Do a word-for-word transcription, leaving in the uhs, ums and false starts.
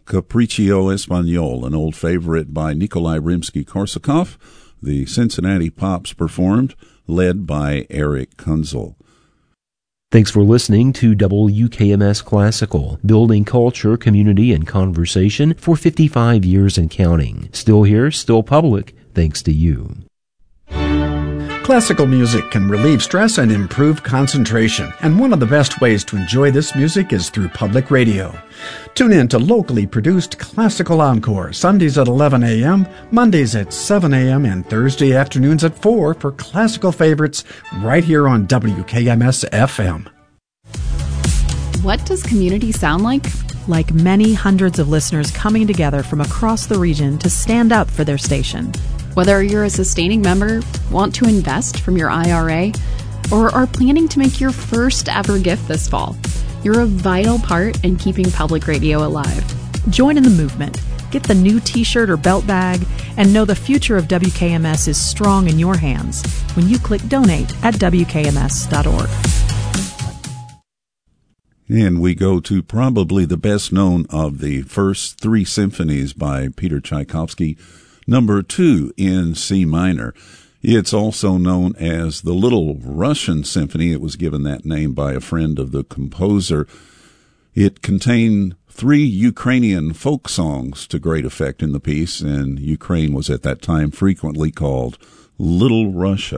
Capriccio Espagnol, an old favorite by Nikolai Rimsky-Korsakov. The Cincinnati Pops performed, led by Eric Kunzel. Thanks for listening to W K M S Classical, building culture, community, and conversation for fifty-five years and counting. Still here, still public, thanks to you. Classical music can relieve stress and improve concentration, and one of the best ways to enjoy this music is through public radio. Tune in to locally produced Classical Encore, Sundays at eleven a.m., Mondays at seven a.m., and Thursday afternoons at four for classical favorites right here on W K M S F M. What does community sound like? Like many hundreds of listeners coming together from across the region to stand up for their station. Whether you're a sustaining member, want to invest from your I R A, or are planning to make your first ever gift this fall, you're a vital part in keeping public radio alive. Join in the movement. Get the new t-shirt or belt bag, and know the future of W K M S is strong in your hands when you click donate at W K M S dot org. And we go to probably the best known of the first three symphonies by Peter Tchaikovsky, number two in C minor. It's also known as the Little Russian Symphony. It was given that name by a friend of the composer. It contained three Ukrainian folk songs to great effect in the piece, and Ukraine was at that time frequently called Little Russia.